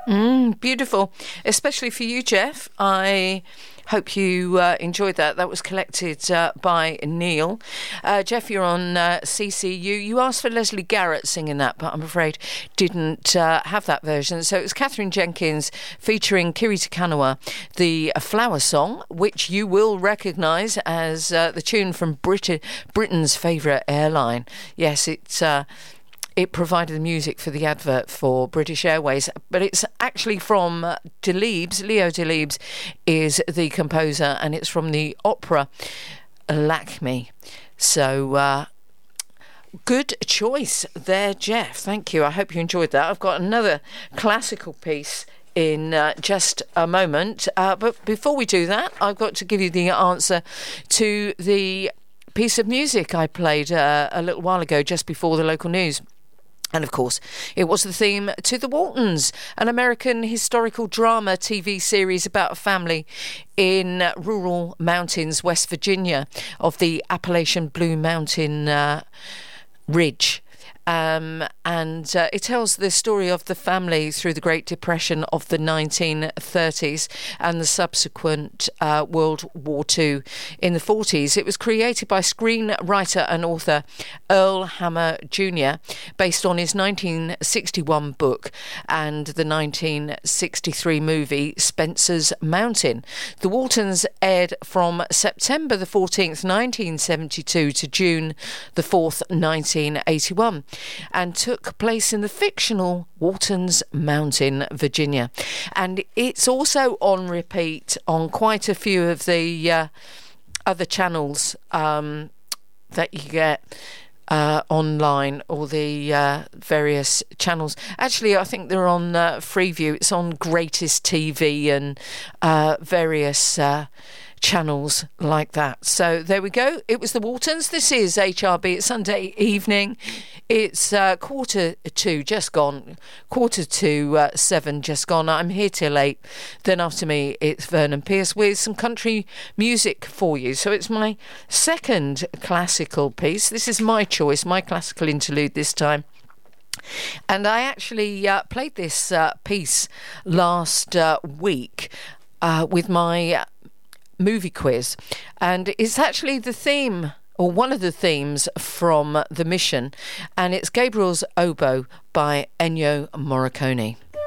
Beautiful, especially for you, Jeff. I hope you enjoyed that. That was collected by Neil. Jeff, you're on CCU. You asked for Leslie Garrett singing that, but I'm afraid didn't have that version. So it was Catherine Jenkins featuring Kiri Te Kanawa, the Flower Song, which you will recognise as the tune from Britain's favourite airline. Yes, it provided the music for the advert for British Airways, but it's actually from Delibes. Leo Delibes is the composer, and it's from the opera Lakme. So, good choice there, Jeff. Thank you. I hope you enjoyed that. I've got another classical piece in just a moment. But before we do that, I've got to give you the answer to the piece of music I played a little while ago, just before the local news. And of course, it was the theme to The Waltons, an American historical drama TV series about a family in rural mountains, West Virginia, of the Appalachian Blue Mountain Ridge. And it tells the story of the family through the Great Depression of the 1930s and the subsequent World War II in the 40s. It was created by screenwriter and author Earl Hammer Jr., based on his 1961 book and the 1963 movie Spencer's Mountain. The Waltons aired from September the 14th, 1972 to June the 4th, 1981. And took place in the fictional Waltons Mountain, Virginia. And it's also on repeat on quite a few of the other channels that you get online, or the various channels. Actually, I think they're on Freeview. It's on Greatest TV and various channels like that. So there we go. It was the Waltons. This is HRB. It's Sunday evening. It's 7:45 just gone. 7:45 just gone. I'm here till 8. Then after me, it's Vernon Pierce with some country music for you. So it's my second classical piece. This is my choice, my classical interlude this time. And I actually played this piece last week with my movie quiz, and it's actually the theme, or one of the themes, from The Mission, and it's Gabriel's Oboe by Ennio Morricone.